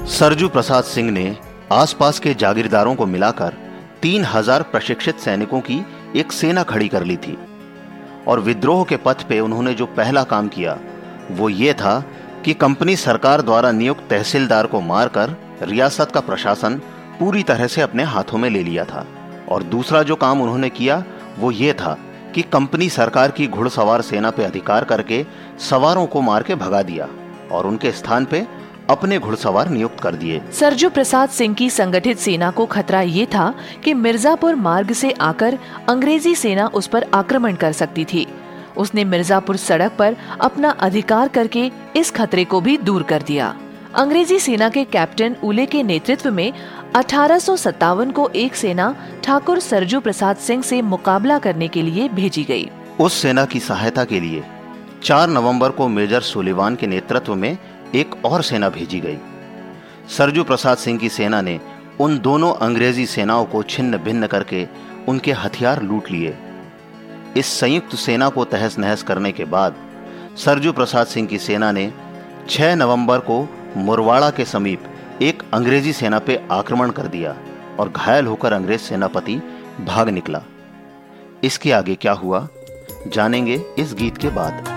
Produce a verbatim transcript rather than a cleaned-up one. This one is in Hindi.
सरजू प्रसाद सिंह ने आसपास के जागीरदारों को मिलाकर तीन हजार प्रशिक्षित सैनिकों की एक सेना खड़ी कर ली थी और विद्रोह के पथ पे उन्होंने जो पहला काम किया वो ये था कि कंपनी सरकार द्वारा नियुक्त तहसीलदार को मारकर रियासत का प्रशासन पूरी तरह से अपने हाथों में ले लिया था। और दूसरा जो काम उन्होंने किया वो ये था कि कंपनी सरकार की घुड़सवार सेना पे अधिकार करके सवारों को मार के भगा दिया और उनके स्थान पे अपने घुड़सवार नियुक्त कर दिए। सरजू प्रसाद सिंह की संगठित सेना को खतरा ये था कि मिर्जापुर मार्ग से आकर अंग्रेजी सेना उस पर आक्रमण कर सकती थी। उसने मिर्जापुर सड़क पर अपना अधिकार करके इस खतरे को भी दूर कर दिया। अंग्रेजी सेना के कैप्टन उले के नेतृत्व में अठारह सौ सत्तावन को एक सेना ठाकुर सरजू प्रसाद सिंह से मुकाबला करने के लिए भेजी गई। उस सेना की सहायता के लिए चार नवंबर को मेजर सुलेवान के नेतृत्व में एक और सेना भेजी गई। सरजू प्रसाद सिंह की सेना ने उन दोनों अंग्रेजी सेनाओं को छिन्न भिन्न करके उनके हथियार लूट लिए। इस संयुक्त सेना को तहस नहस करने के बाद सरजू प्रसाद सिंह की सेना ने छह नवंबर को मुरवाड़ा के समीप एक अंग्रेजी सेना पे आक्रमण कर दिया और घायल होकर अंग्रेज सेनापति भाग निकला। इसके आगे क्या हुआ जानेंगे इस गीत के बाद।